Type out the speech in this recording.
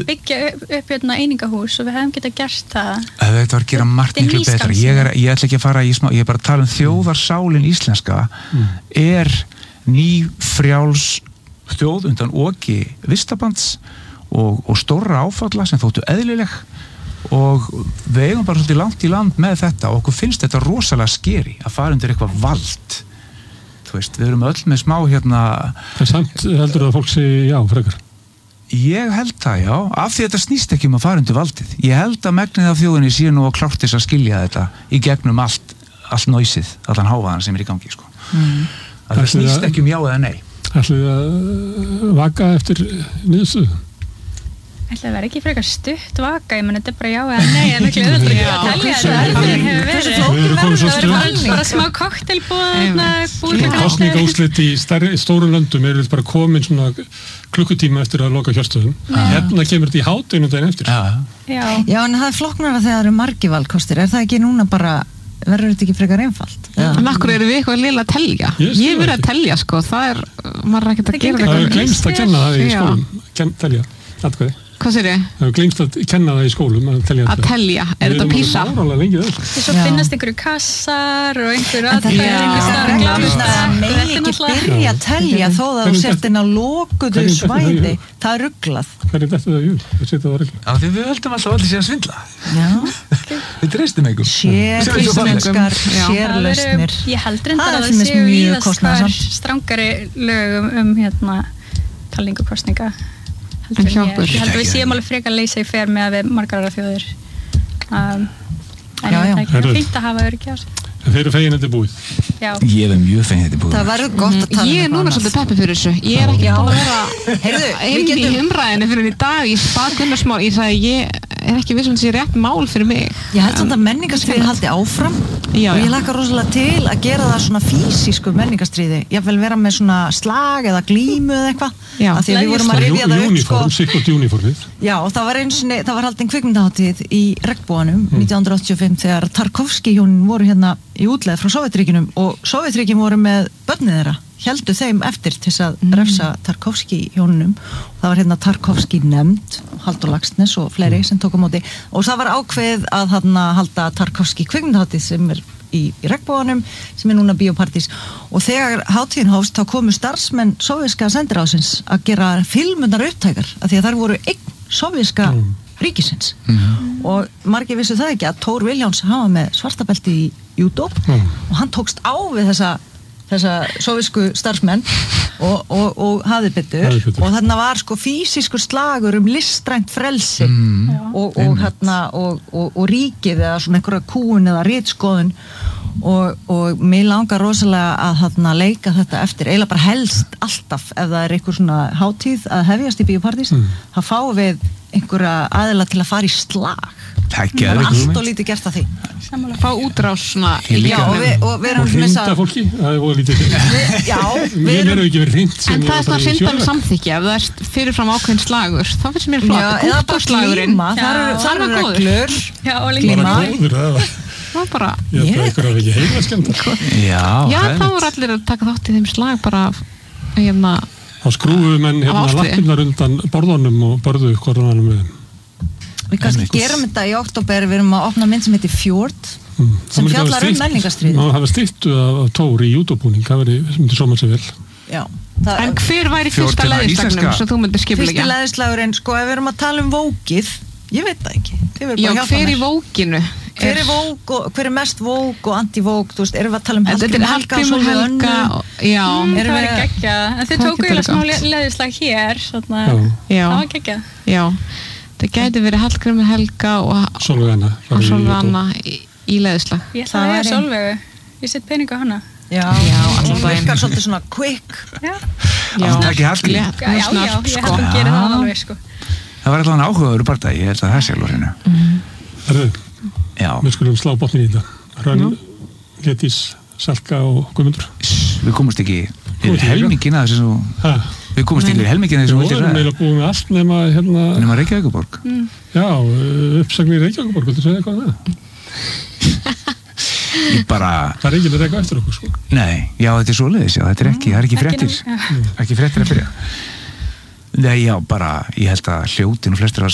byggja upp einingahús og við hefum getað gert það. Þetta var að gera margt miklu betra. Ég ætla ekki að fara í smá, ég er bara að tala þjóðarsálin íslenska ný frjáls þjóð undan oki vistabands og stórra áfalla sem þóttu eðlileg og við eigum bara svolítið langt í land með þetta og okkur finnst þetta rosalega skeri að fara undir eitthvað vald. Þú veist, við erum öll með smá En samt heldur að fólk segi já, frekar? Ég held það, já, af því þetta snýst ekki að fara undir valdið. Ég held að megnið af þjóðinni sé nú að klárt þess að skilja þetta í gegnum allt nóisið, allan hávaðan sem er í gangi, sko. Það snýst ekki já eða nei. Ætlið að vaka eftir niðurstöðu? Ætli það verði ekki frekar stutt vaka, ég menn þetta bara já eða nei, en ekki auðvitað ekki að telja þetta hefur verið. Bara smá kokteilbúð. Kosningaúrslit í stórum löndum eru bara komin svona klukkutíma eftir að loka kjörstöðum. Hérna kemur þetta í hádeginu daginn eftir. Já, en það er flokknara þegar það eru margir valkostir. Er það ekki núna bara, verður þetta ekki frekar einfalt? En akkur eru við eitthvað lilla að telja? Ég er verið að telja, sko. Það er, maður er ekkert að gera það. Það er gleymst að kenna það í skólum. Telja, atkvæði. Hvað sér ég? Það er gleymst að kenna það í skólum að telja. Að telja, er þetta PISA? Svo finnast einhverju kassar og einhverju það megi ekki byrja að telja þó það þú sért inn á lokuðu svæði. Það er ruglað. Hvað er þetta það júl? Það setja það ruglað. Já, því við höldum alltaf allir sé að svindla. Við treystum einhver. Sérlöskar, sérlausnir. Ég held reyndar að það séu víðast strangari lögum talningu kosninga. Ég held að við séum alveg frekar leysa í fer með að við margar aðra þjóðir en það er ekki fínt að hafa öryggi á sig. Þeir eru fegin þetta búið. Já. Ég er mjög fegin þetta búið. Það verður gott að tala Ég er núna svolítið peppi fyrir þessu. Ég er ekki búin að vera einn í umræðinu fyrir í dag. Ég spað Gunnarsmál. Ég sagði ég er ekki viss um þessi rétt mál fyrir mig. Ég held samt að menningarstríði haldi áfram og ég hlakka rosalega til að gera það svona físísku menningarstríði. Ég vil vera með svona slag eða glímu eða eitthvað. Af því að við vorum að rifja það upp sko. Sikkert uniformið. Já, og það var haldin kvikmyndahátíð í Regnboganum 1985 þegar Tarkovskí-hjónin voru hérna í útleið frá Sovétríkjunum og Sovétríkin voru með börnið þeirra, héldu þeim eftir til að refsa Tarkovskí-hjónunum. Það var hérna Tarkovskí-nefnd, Halldór Laxness og fleiri sem tók á móti og það var ákveðið að halda Tarkovskí kvikmyndahátíð sem er í Regnboganum sem er núna Bíópartís og þegar hátíðin hófst þá komu starfsmenn sovéska sendiráðsins að gera filmundar upptækar af því að þær voru einn sovéska ríkisins og margir vissu það ekki að Thor Viljáns hafa með svartabelti í judo og hann tókst á við þessa sovésku starfsmenn og hafði betur og þarna var sko físískur slagur listrænt frelsi og ríkið eða svona einhverja kúun eða ritskoðun og mér langar rosalega að leika þetta eftir, eiginlega bara helst alltaf ef það er einhver svona hátíð að hefjast í Bíópartís, þá fáum við einhverja aðila til að fara í slag. Það er allt og lítið gert að því. Fá útrás svona. Já, og við erum hrinda fólki, það er voða lítið. Já, við erum ekki verið hrind. En það er svona hrindan samþykja, ef það er fyrirfram ákveðin slagur, þá finnst mér flott. Eða bara glíma, það eru reglur. Já, og glíma. Það bara... Ég held að ykkur hafi ekki heila skemmtar. Já, þá voru allir að taka þátt í þeim slag bara Þá skrúfuðu menn lappirnar undan borðunum og borðu hvoranum við. Við kannski gerum þetta í október, við erum að opna mynd sem heitir Fjord sem fjallar menningarstríð. Það hafa styttu af Thor í júdóbúning, það myndi sóma sér vel. Já. En hver væri fyrsta leðislagnum sem þú myndir skipuleggja? Fyrsti leðislagurinn, sko, ef við erum að tala vókið, ég veit það ekki. Já, hver í vókinu? Hver er vók og hver er mest vók og anti-vók, þú veist, erum við að tala Hallgrímur Helga og Sólveig Önnu? Já. Það var geggjað, en þau tóku eiginlega smá leðislag hér, svona, það var geggjað. Já, það gæti verið Hallgrímur Helga og Sólveig Anna í leðislag. Ég ætla að vera Sólveigu, ég set pening á hana. Já, hún virkar svolítið svona quick. Já. Það ekki Hallgrímur. Já, ég held að gera það alveg, sko. Það var allavega áhugaður barndagi, ég held að það sé alveg hérna. Við skulum slá botnin í þetta. Hrönn, Létís, Salka og Guðmundur. Við komumst ekki yfir helmingina þessu Við komumst ekki yfir helmingina þessu Við erum eiginlega búin með allt nema Reykjavíkurborg. Já, uppsagnir í Reykjavíkurborg, viltu segja eitthvað um það? Það er enginn að reka eftir okkur, sko. Nei, já, þetta er svoleiðis, já, þetta er ekki fréttir. Ekki fréttir að byrja. Nei, já, bara, ég held að hljótin og flestir að